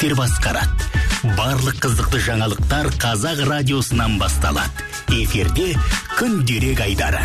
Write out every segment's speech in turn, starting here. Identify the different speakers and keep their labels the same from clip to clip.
Speaker 1: жігіттер басқарады. Барлық қызықты жаңалықтар Қазақ радиосынан басталады. Эфирде күнделік айдары.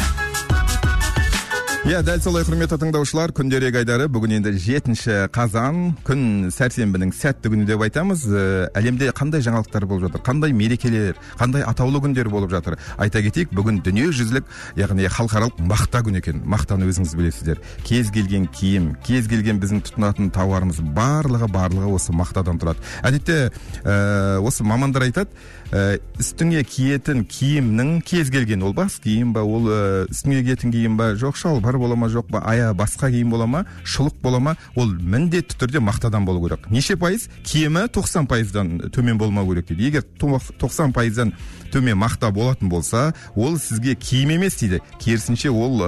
Speaker 2: Дәл солай, құрметті тыңдаушылар, күнделік айдары бүгін енді 7 қазан, күн сәрсенбінің сәтті күні деп айтамыз. Әлемде қандай жаңалықтар болып жатыр, қандай мерекелер, қандай атаулы күндер болып жатыр. Айта кетейік, бүгін дүниежүзілік, яғни халықаралық мақта күні екен. Мақтаны өзіңіз білесіздер. Кез келген киім, кез келген біздің тұтынатын тауарымыз барлығы осы мақтадан тұрады. Әдетте осы мамандар айтады, үстіңе киетін киімнің кез келген, ол бас киім ба, ол үстіңе киетін киім ба, жоқ шалбар бола ма, жоқ ба, басқа киім бола ма, шұлық бола ма, ол міндетті түрде мақтадан болу керек. Неше пайыз? Киімі 90%-дан төмен болмау керек дейді. Егер 90%-дан төмен мақта болатын болса, ол сізге киім емес дейді. Керісінше ол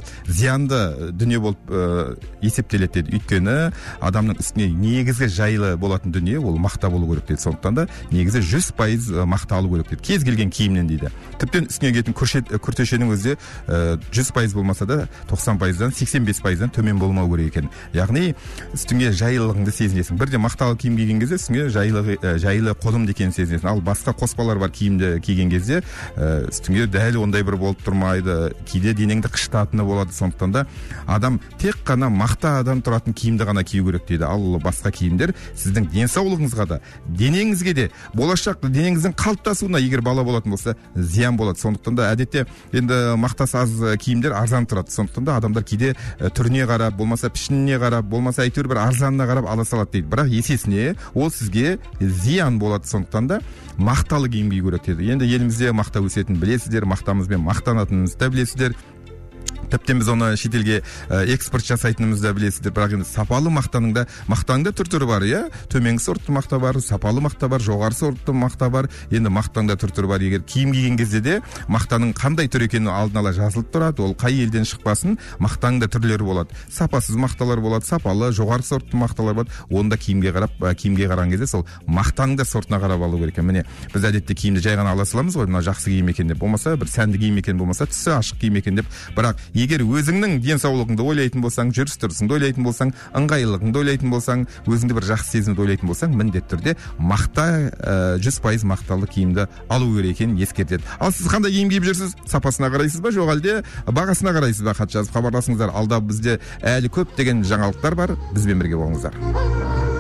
Speaker 2: зиянды дүние болып есептеледі дейді. Өйткені адамның үстіне негізгі жайлы болатын дүние ол мақта болу керек дейді. Сондықтан да негізі 100% мақта алу керек дейді. Кез келген киімнен дейді. Тіптен үстіне киетін күртешенің өзі 100% болмаса да 90%-дан 85%-дан төмен болмау керек екен. Яғни үстіңе жайлылығыңды сезінесің. Бірде мақталы киім киген кезде үстіңе жайлы қолымды екенін сезінесің. Ал басқа қоспалар бар киімді киген кезде үстіңе дәл ондай бір болып тұрмайды. Кейде денеңді қышытатыны болады. Сондықтан да адам тек қана мақтадан тұратын киімді ғана кию керек дейді. Ал басқа киімдер сіздің денсаулығыңызға да, денеңізге де, болашақ денеңіздің қалыптасуына егер бала болатын болса, зиян болады. Сондықтан да әдетте енді мақтасы аз киімдер арзан тұрады. Сондықтан да адамдар кейде түріне қарап, болмаса пішініне қарап, болмаса әйтеуір бір арзанына қарап ала салады дейді. Бірақ есесіне ол сізге зиян болады. Сондықтан да мақталы киім кию керек дейді. Енді елімізде мақта өсетінін білесіздер, мақтамызбен мақтанатынымызды да білесіздер. Тіптен біз оны шетелге экспорт жасайтынымызды білесіздер. Бірақ енді сапалы мақтаның да түр-түрі бар, иә? Төменгі сортты мақта бар, сапалы мақта бар, жоғары сортты мақта бар. Енді мақтаның да түр-түрі бар. Егер киім киген кезде де мақтаның қандай түр екені алдын ала жазылып тұрады. Ол қай елден шықпасын, мақтаның да түрлері болады. Сапасыз мақталар болады, сапалы, жоғары сортты мақталар болады. Онда киімге қараған кезде сол мақтаның да сортына қарап алу керек. Міне, біз әдетте киімді жай ғана ала саламыз ғой, мына жақсы киім екен деп, болмаса бір сәнді киім екен, болмаса түсі ашық киім екен деп. Бірақ егер өзіңнің денсаулығыңды ойлайтын болсаң, жүріс-тұрысыңды ойлайтын болсаң, ыңғайлылығыңды ойлайтын болсаң, өзіңді бір жақсы сезімді ойлайтын болсаң, міндетті түрде 100% мақталы киімді алу керек екенін ескертеді. Ал сіз қандай киім киіп жүрсіз? Сапасына қарайсыз ба, жоқ әлде бағасына қарайсыз ба? Хат жазып хабарласыңыздар. Алда бізде әлі көп деген жаңалықтар бар. Бізбен бірге болыңыздар.